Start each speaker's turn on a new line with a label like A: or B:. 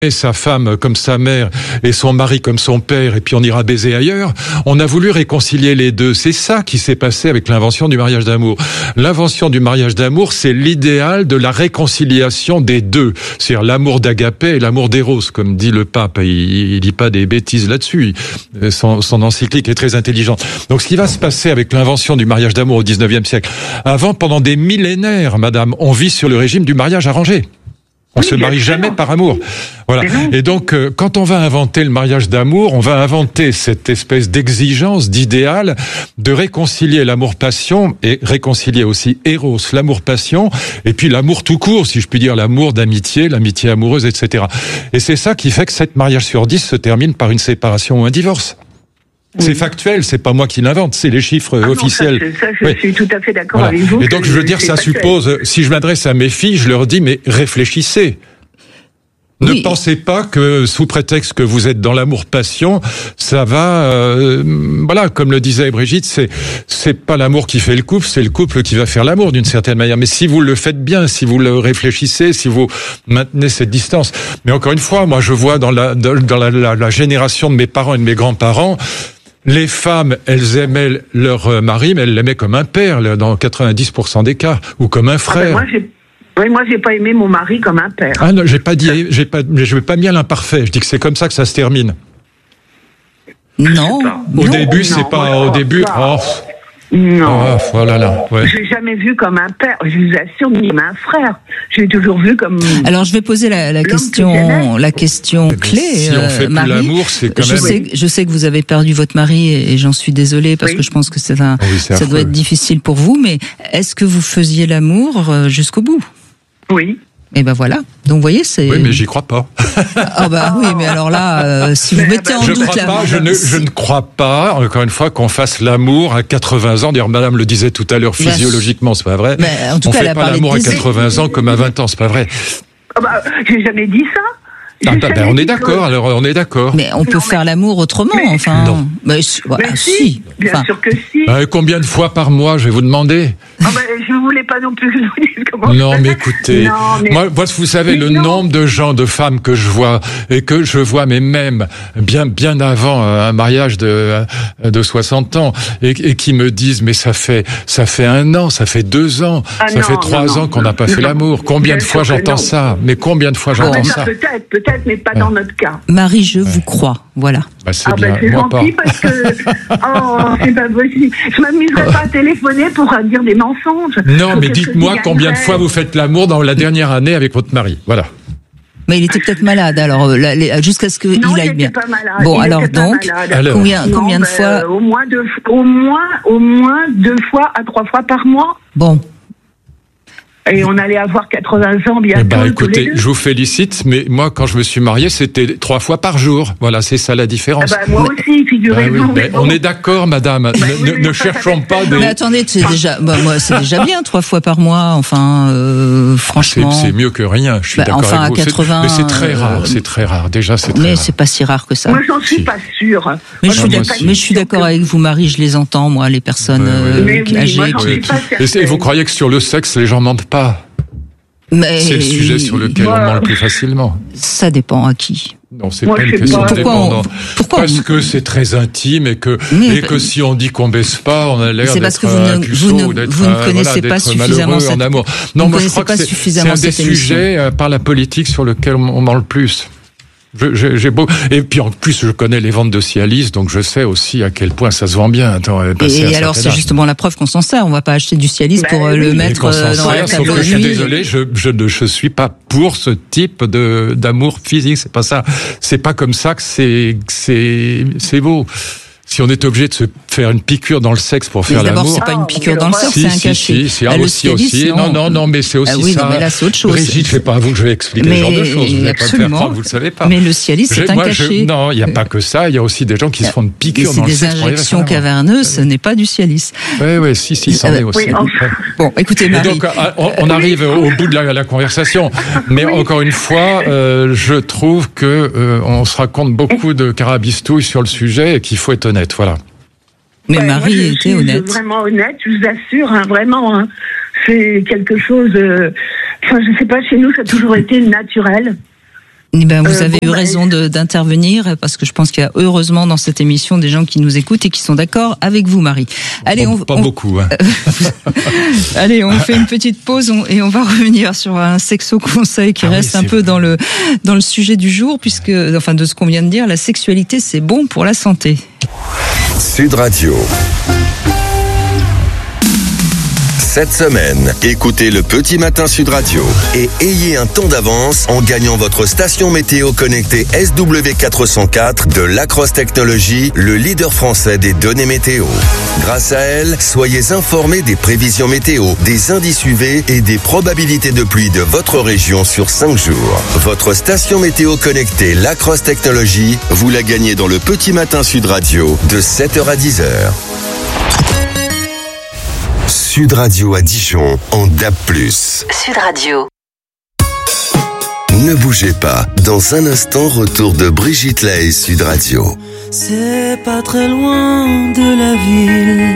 A: sa femme comme sa mère et son mari comme son père et puis on ira baiser ailleurs. On a voulu réconcilier les deux. C'est ça qui s'est passé avec l'invention du mariage d'amour. L'invention du mariage d'amour, c'est l'idéal de la réconciliation des deux. C'est-à-dire l'amour d'Agapé et l'amour d'Éros, comme dit le pape. Il dit pas des bêtises là-dessus. Son encyclique est très intelligente. Donc ce qui va se passer avec l'invention du mariage d'amour au 19e siècle. Avant, pendant des millénaires, madame, on vit sur le régime du mariage arrangé. On se marie jamais par amour. Voilà. Et donc, quand on va inventer le mariage d'amour, on va inventer cette espèce d'exigence, d'idéal, de réconcilier l'amour-passion et réconcilier aussi Éros, l'amour-passion, et puis l'amour tout court, si je puis dire, l'amour d'amitié, l'amitié amoureuse, etc. Et c'est ça qui fait que 7 mariages sur 10 se terminent par une séparation ou un divorce. C'est factuel, c'est pas moi qui l'invente, c'est les chiffres officiels.
B: Ça, je suis tout à fait d'accord avec vous.
A: Et donc, je veux dire, ça suppose, si je m'adresse à mes filles, je leur dis, mais réfléchissez. Ne pensez pas que, sous prétexte que vous êtes dans l'amour-passion, ça va, voilà, comme le disait Brigitte, c'est pas l'amour qui fait le couple, c'est le couple qui va faire l'amour d'une certaine manière. Mais si vous le faites bien, si vous le réfléchissez, si vous maintenez cette distance. Mais encore une fois, moi, je vois dans la génération de mes parents et de mes grands-parents, les femmes, elles aimaient leur mari, mais elles l'aimaient comme un père, dans 90% des cas, ou comme un frère.
B: Moi, j'ai pas aimé mon mari comme un père.
A: Ah non, je vais pas mis à l'imparfait. Je dis que c'est comme ça que ça se termine.
C: Non.
A: Au début, c'est pas au début.
B: Non.
A: Voilà là. Ouais.
B: Je l'ai jamais vu comme un père. Je vous assure, ni comme un frère. J'ai toujours vu comme.
C: Alors, je vais poser la question clé.
A: Si on fait plus l'amour, c'est quand même.
C: Je sais que vous avez perdu votre mari et j'en suis désolée parce que je pense que ça doit être difficile pour vous. Mais est-ce que vous faisiez l'amour jusqu'au bout?
B: Oui.
C: Et ben voilà. Donc vous voyez, c'est.
A: Oui, mais j'y crois pas.
C: Ah bah oui, mais alors là, si vous mettez en doute
A: je ne crois pas, encore une fois, qu'on fasse l'amour à 80 ans. D'ailleurs, Madame le disait tout à l'heure, physiologiquement, c'est pas vrai.
C: Mais en tout cas,
A: on fait pas l'amour à 80 ans comme à 20 ans, c'est pas vrai.
B: J'ai jamais dit ça.
A: On est d'accord, alors on est d'accord.
C: Mais on peut faire l'amour autrement, enfin.
A: Non.
C: Si.
B: Bien sûr que si.
A: Combien de fois par mois, je vais vous demander?
B: Je ne voulais pas non plus que je vous dise comment.
A: Non, mais écoutez, moi, vous savez, le nombre de gens, de femmes que je vois, et que je vois, mais même bien avant un mariage de 60 ans, et qui me disent, mais ça fait 1 an, ça fait 2 ans, ça fait 3 ans qu'on n'a pas fait l'amour. Combien de fois j'entends ça? Mais combien de fois j'entends ça?
B: Peut-être, mais pas dans notre cas.
C: Marie, je vous crois, voilà.
A: C'est bien,
B: c'est
A: moi
B: gentil
A: pas.
B: parce que c'est pas possible. Je m'amuserais pas à téléphoner pour dire des mensonges.
A: Non, mais dites-moi combien de fois vous faites l'amour dans la dernière année avec votre mari. Voilà.
C: Mais il était peut-être malade, alors jusqu'à ce qu'il aille bien.
B: Pas malade.
C: Bon, alors donc, combien de fois?
B: Au moins 2 fois à 3 fois par mois.
C: Bon.
B: Et on allait avoir 80 ans bientôt.
A: Écoutez, je vous félicite, mais moi, quand je me suis marié, c'était 3 fois par jour. Voilà, c'est ça la différence.
B: Moi aussi, figurez-vous.
A: On est d'accord, madame. Ne cherchons pas des...
C: Mais attendez, c'est déjà bien, 3 fois par mois, enfin, franchement.
A: C'est mieux que rien, je suis d'accord
C: avec vous.
A: À 80... Mais c'est très rare, déjà, c'est très rare.
C: Mais c'est pas si rare que ça.
B: Moi, j'en suis pas sûre.
C: Mais je suis d'accord avec vous, Marie, je les entends, moi, les personnes âgées.
A: Et vous croyez que sur le sexe, les gens mentent pas? C'est le sujet sur lequel on ment le plus facilement.
C: Ça dépend à qui.
A: Non, c'est pas une question de dépendant. Parce que c'est très intime et que si on dit qu'on baisse pas, on a l'air d'être un puceau ou d'être malheureux en amour. Non, moi je crois que c'est un des sujets par la politique sur lequel on ment le plus. Et puis en plus je connais les ventes de Cialis, donc je sais aussi à quel point ça se vend bien.
C: Et alors c'est justement la preuve qu'on s'en sert. On va pas acheter du Cialis pour le mettre dans la table de nuit.
A: Je suis désolé, je suis pas pour ce type d'amour physique. C'est pas ça. C'est pas comme ça que c'est beau. Si on est obligé de se faire une piqûre dans le sexe pour faire l'amour...
C: D'abord, c'est pas une piqûre dans le sexe, c'est un cachet.
A: Si, non, mais c'est aussi ça.
C: Non, mais là, c'est autre chose.
A: Brigitte, c'est pas à vous que je vais expliquer ce genre de choses. Je vais pas faire croire, vous le savez pas.
C: Mais le Cialis, c'est un cachet.
A: Non, il n'y a pas que ça. Il y a aussi des gens qui se font une piqûre dans le sexe.
C: C'est des injections caverneuses, ce n'est pas du Cialis.
A: Oui, c'en est aussi.
C: Bon, écoutez, Marie.
A: Et donc, on arrive au bout de la conversation. Mais encore une fois, je trouve que on se raconte beaucoup de carabistouilles sur le sujet et qu'il faut être honnête. Voilà.
C: Mais Marie était honnête.
B: Vraiment honnête, je vous assure, vraiment. C'est quelque chose. Je sais pas, chez nous, ça a toujours été naturel.
C: Eh ben, vous avez eu raison d'intervenir, parce que je pense qu'il y a heureusement dans cette émission des gens qui nous écoutent et qui sont d'accord avec vous, Marie. Allez,
A: pas beaucoup. Hein.
C: Allez, on fait une petite pause et on va revenir sur un sexo-conseil qui reste un peu dans le sujet du jour, puisque, enfin, de ce qu'on vient de dire, la sexualité, c'est bon pour la santé.
D: Sud Radio. Cette semaine, écoutez le Petit Matin Sud Radio et ayez un temps d'avance en gagnant votre station météo connectée SW404 de Lacrosse Technologies, le leader français des données météo. Grâce à elle, soyez informés des prévisions météo, des indices UV et des probabilités de pluie de votre région sur 5 jours. Votre station météo connectée Lacrosse Technologies, vous la gagnez dans le Petit Matin Sud Radio de 7h à 10h. Sud Radio à Dijon en DAB+.
E: Sud Radio.
D: Ne bougez pas. Dans un instant, retour de Brigitte Lahaie, Sud Radio.
F: C'est pas très loin de la ville.